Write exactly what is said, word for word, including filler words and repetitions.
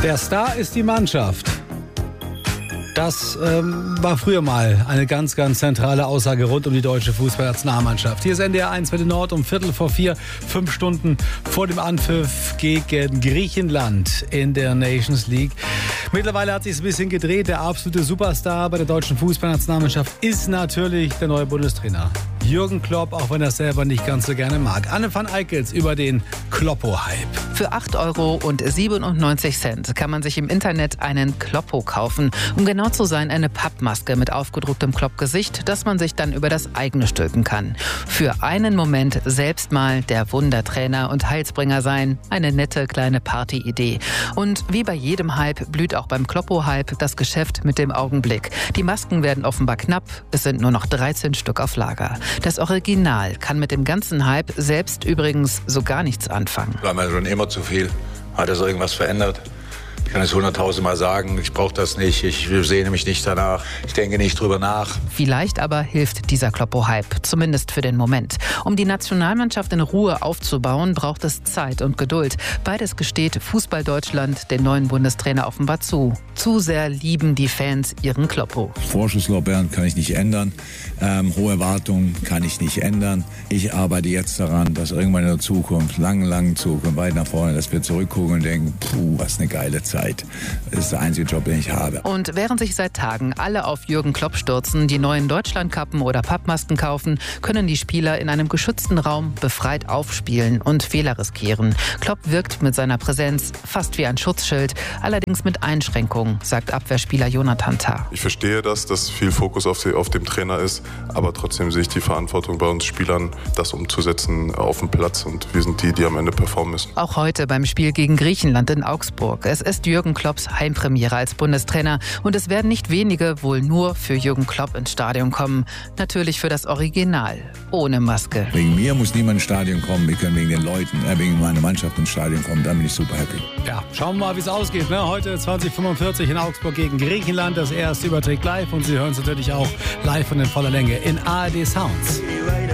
Der Star ist die Mannschaft. Das ähm, war früher mal eine ganz, ganz zentrale Aussage rund um die deutsche Fußballnationalmannschaft. Hier ist N D R eins Welle Nord um Viertel vor vier, fünf Stunden vor dem Anpfiff gegen Griechenland in der Nations League. Mittlerweile hat sich es ein bisschen gedreht. Der absolute Superstar bei der deutschen Fußballnationalmannschaft ist natürlich der neue Bundestrainer Jürgen Klopp, auch wenn er es selber nicht ganz so gerne mag. Anne van Eickels über den Kloppo-Hype. Für acht Euro siebenundneunzig kann man sich im Internet einen Kloppo kaufen. Um genau zu sein, eine Pappmaske mit aufgedrucktem Klopp-Gesicht, das man sich dann über das eigene stülpen kann. Für einen Moment selbst mal der Wundertrainer und Heilsbringer sein. Eine nette kleine Partyidee. Und wie bei jedem Hype blüht auch beim Kloppo-Hype das Geschäft mit dem Augenblick. Die Masken werden offenbar knapp. Es sind nur noch dreizehn Stück auf Lager. Das Original kann mit dem ganzen Hype selbst übrigens so gar nichts anfangen. War mir schon immer zu viel. Hat das irgendwas verändert? Ich kann es hunderttausendmal sagen, ich brauche das nicht, ich sehne mich nicht danach, ich denke nicht drüber nach. Vielleicht aber hilft dieser Kloppo-Hype, zumindest für den Moment. Um die Nationalmannschaft in Ruhe aufzubauen, braucht es Zeit und Geduld. Beides gesteht Fußball Deutschland den neuen Bundestrainer offenbar zu. Zu sehr lieben die Fans ihren Kloppo. Vorschusslorbeeren kann ich nicht ändern, ähm, hohe Erwartungen kann ich nicht ändern. Ich arbeite jetzt daran, dass irgendwann in der Zukunft, lange, lange Zukunft, weit nach vorne, dass wir zurückgucken und denken, puh, was eine geile Zeit. Das ist der einzige Job, den ich habe. Und während sich seit Tagen alle auf Jürgen Klopp stürzen, die neuen Deutschlandkappen oder Pappmasken kaufen, können die Spieler in einem geschützten Raum befreit aufspielen und Fehler riskieren. Klopp wirkt mit seiner Präsenz fast wie ein Schutzschild, allerdings mit Einschränkungen, sagt Abwehrspieler Jonathan Tah. Ich verstehe das, dass viel Fokus auf, die, auf dem Trainer ist, aber trotzdem sehe ich die Verantwortung bei uns Spielern, das umzusetzen auf dem Platz, und wir sind die, die am Ende performen müssen. Auch heute beim Spiel gegen Griechenland in Augsburg. Es ist Jürgen Klopps Heimpremiere als Bundestrainer und es werden nicht wenige wohl nur für Jürgen Klopp ins Stadion kommen. Natürlich für das Original, ohne Maske. Wegen mir muss niemand ins Stadion kommen, wir können wegen den Leuten, äh, wegen meiner Mannschaft ins Stadion kommen, dann bin ich super happy. Ja, schauen wir mal, wie es ausgeht. Ne? Heute zwanzig fünfundvierzig in Augsburg gegen Griechenland, das erste Überträgt live, und Sie hören es natürlich auch live und in voller Länge in A R D Sounds.